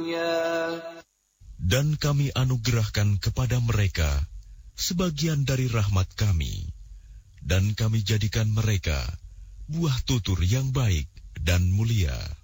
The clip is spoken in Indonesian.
Dan kami anugerahkan kepada mereka sebagian dari rahmat kami, dan kami jadikan mereka buah tutur yang baik dan mulia.